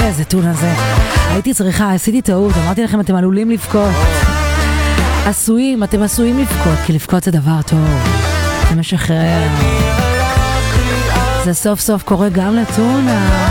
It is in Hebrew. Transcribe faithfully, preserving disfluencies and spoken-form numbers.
איזה טונה זה. הייתי צריכה, עשיתי טעות, אמרתי לכם אתם עלולים לבכות. עשויים, אתם עשויים לבכות, כי לבכות זה דבר טוב. זה משחרר. זה סוף סוף קורה גם לטונה.